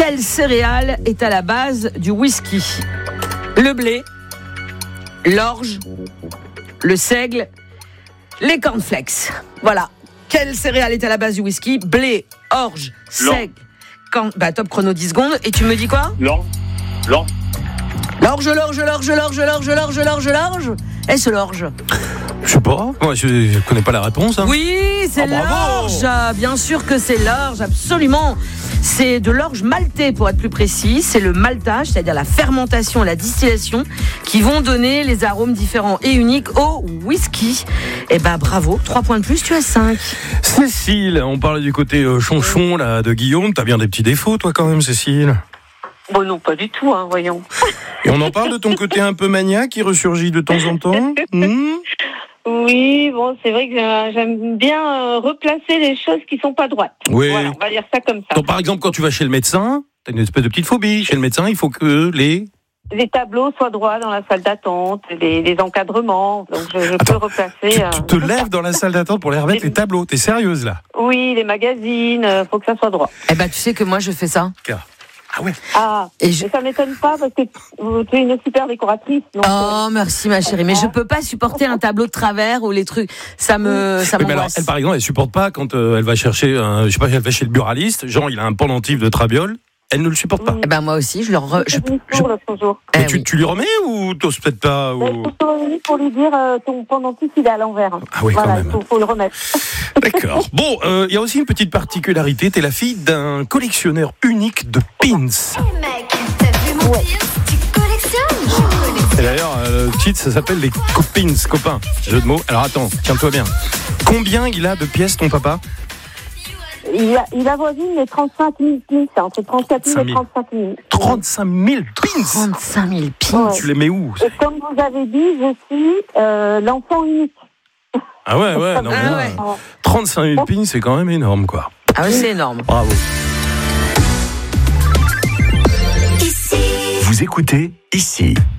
Quelle céréale est à la base du whisky ? Le blé, l'orge, le seigle, les cornflakes. Voilà. Quelle céréale est à la base du whisky ? Blé, orge, seigle, top chrono 10 secondes. Et tu me dis quoi ? L'orge. L'orge. Est-ce l'orge ? Je sais pas. Moi, je connais pas la réponse. Hein. Oui, c'est l'orge. Bien sûr que c'est l'orge, absolument. C'est de l'orge maltée, pour être plus précis. C'est le maltage, c'est-à-dire la fermentation et la distillation, qui vont donner les arômes différents et uniques au whisky. Eh ben, bravo. 3 points de plus, tu as 5. Cécile, on parlait du côté chonchon là, de Guillaume. T'as bien des petits défauts, toi, quand même, Cécile ? Bon, non, pas du tout, voyons. Et on en parle de ton côté un peu maniaque qui ressurgit de temps en temps. Oui, bon, c'est vrai que j'aime bien replacer les choses qui sont pas droites. Oui. Voilà, on va dire ça comme ça. Donc, par exemple, quand tu vas chez le médecin, t'as une espèce de petite phobie. Chez le médecin, il faut que les tableaux soient droits dans la salle d'attente, les encadrements. Donc, je peux replacer. Tu te lèves dans la salle d'attente pour les remettre les tableaux. T'es sérieuse, là ? Oui, les magazines, faut que ça soit droit. Eh ben, tu sais que moi, je fais ça. Ah ouais. Et ça m'étonne pas parce que tu es une super décoratrice. Donc merci ma chérie, mais je peux pas supporter un tableau de travers ou les trucs, ça m'angoisse. Mais alors, elle par exemple, elle supporte pas quand elle va chercher, elle va chez le buraliste, genre il a un pendentif de trabiole, elle ne le supporte pas. Eh ben moi aussi, je Mais tu lui remets ou t'oses peut-être pas ou... Il faut revenir pour lui dire ton pendentif il est à l'envers. Ah oui, voilà, quand même. Faut le remettre. D'accord. Bon, il y a aussi une petite particularité. T'es la fille d'un collectionneur unique de pins. Hey mec, t'as vu mon pins ? Tu collectionnes ? Et d'ailleurs, le titre, ça s'appelle les copains. Jeu de mots. Alors attends, tiens-toi bien. Combien il a de pièces, ton papa ? Il avoisine les 35 000 pins, entre 34 000 et 35 000. 35 000 pins ? 35 000 pins. Tu les mets où ? Et comme vous avez dit, je suis l'enfant unique. Ah ouais, non, mais là, 35 000 pins, c'est quand même énorme, quoi. Ah oui, c'est énorme. Bravo. Ici. Vous écoutez Ici.